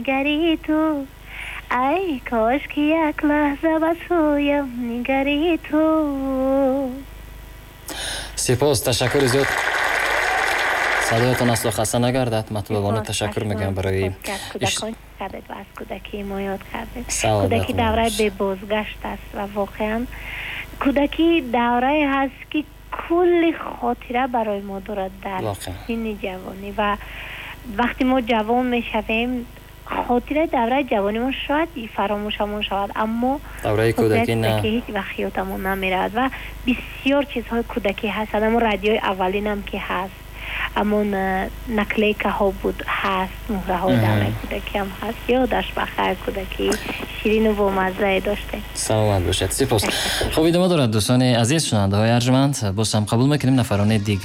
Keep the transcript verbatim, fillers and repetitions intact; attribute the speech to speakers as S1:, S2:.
S1: نگری تو ای کاش که یک لحظه به سویم نگری تو.
S2: سپاس، تشکر زیاد. صدایتان اصلا خسته نگردد. مطلوبانه تشکر میگم برای
S1: کودکان کردید و از کودکی ما یاد کردید.
S2: سعادت
S1: کودکی دوره به بازگشت است و واقعا کودکی دوره هست که کل خاطره برای ما دارد در سن جوانی و وقتی ما جوان میشویم خاطره دوره جوانی ما شاید فراموشمون شود، اما
S2: دوره کودکی نه،
S1: هیچ وقت یادمون نمیرود و بسیار چیزهای کودکی هست. اما رادیوی اولین هم که هست، اما نکله که ها بود هست، مهره های دوره کودکی هم هست. یادش بخیر کودکی شیرین و بامزه داشته.
S2: سلامت باشد. سپاس. خب ادامه دارد دوستان عزیز شنونده های ارجمند. باز هم قبول میکنیم نفران دیگه